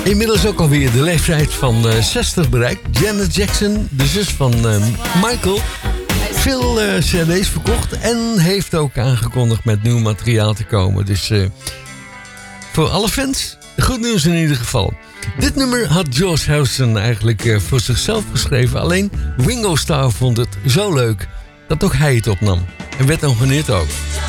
Inmiddels ook alweer de leeftijd van 60 bereikt. Janet Jackson, de zus van Michael. Veel cd's verkocht en heeft ook aangekondigd met nieuw materiaal te komen. Dus voor alle fans, goed nieuws in ieder geval. Dit nummer had George Harrison eigenlijk voor zichzelf geschreven. Alleen Ringo Starr vond het zo leuk dat ook hij het opnam. En werd dan geneerd ook.